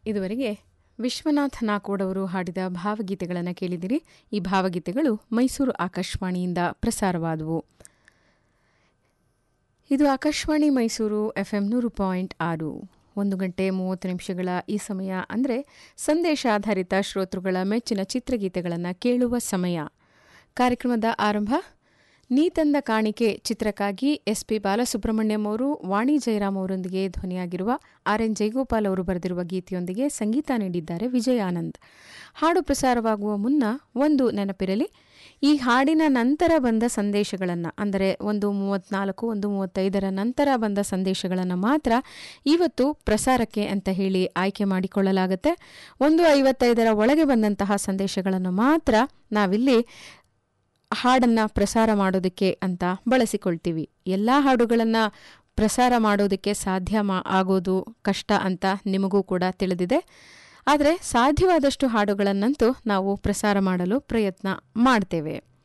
ಇದುವರೆಗೆ ವಿಶ್ವನಾಥ್ ನಾಕೋಡ್ ಅವರು ಹಾಡಿದ ಭಾವಗೀತೆಗಳನ್ನು ಕೇಳಿದಿರಿ. ಈ ಭಾವಗೀತೆಗಳು ಮೈಸೂರು ಆಕಾಶವಾಣಿಯಿಂದ ಪ್ರಸಾರವಾದವು. ಇದು ಆಕಾಶವಾಣಿ ಮೈಸೂರು FM 100.6. 1:30 ಈ ಸಮಯ ಅಂದರೆ ಸಂದೇಶ ಆಧಾರಿತ ಶ್ರೋತೃಗಳ ಮೆಚ್ಚಿನ ಚಿತ್ರಗೀತೆಗಳನ್ನು ಕೇಳುವ ಸಮಯ. ಕಾರ್ಯಕ್ರಮದ ಆರಂಭ ನೀ ತಂದ ಕಾಣಿಕೆ ಚಿತ್ರಕ್ಕಾಗಿ SP ಬಾಲಸುಬ್ರಹ್ಮಣ್ಯಂ ಅವರು ವಾಣಿ ಜಯರಾಮ್ ಅವರೊಂದಿಗೆ ಧ್ವನಿಯಾಗಿರುವ RN ಜಯಗೋಪಾಲ್ ಅವರು ಬರೆದಿರುವ ಗೀತೆಯೊಂದಿಗೆ ಸಂಗೀತ ನೀಡಿದ್ದಾರೆ ವಿಜಯಾನಂದ್. ಹಾಡು ಪ್ರಸಾರವಾಗುವ ಮುನ್ನ ಒಂದು ನೆನಪಿರಲಿ, ಈ ಹಾಡಿನ ನಂತರ ಬಂದ ಸಂದೇಶಗಳನ್ನು ಅಂದರೆ 1:34, 1:35 ನಂತರ ಬಂದ ಸಂದೇಶಗಳನ್ನು ಮಾತ್ರ ಇವತ್ತು ಪ್ರಸಾರಕ್ಕೆ ಅಂತ ಹೇಳಿ ಆಯ್ಕೆ ಮಾಡಿಕೊಳ್ಳಲಾಗುತ್ತೆ. 1:55 ಒಳಗೆ ಬಂದಂತಹ ಸಂದೇಶಗಳನ್ನು ಮಾತ್ರ ನಾವಿಲ್ಲಿ ಹಾಡನ್ನು ಪ್ರಸಾರ ಮಾಡೋದಕ್ಕೆ ಅಂತ ಬಳಸಿಕೊಳ್ತೀವಿ. ಎಲ್ಲ ಹಾಡುಗಳನ್ನು ಪ್ರಸಾರ ಮಾಡೋದಕ್ಕೆ ಸಾಧ್ಯ ಆಗೋದು ಕಷ್ಟ ಅಂತ ನಿಮಗೂ ಕೂಡ ತಿಳಿದಿದೆ. ಆದರೆ ಸಾಧ್ಯವಾದಷ್ಟು ಹಾಡುಗಳನ್ನಂತೂ ನಾವು ಪ್ರಸಾರ ಮಾಡಲು ಪ್ರಯತ್ನ ಮಾಡ್ತೇವೆ.